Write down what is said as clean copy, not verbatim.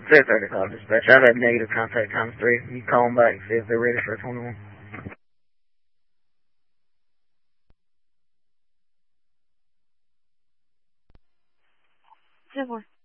3:35 dispatch. I've had negative contact times 3. You call them back and see if they're ready for a 21. Civil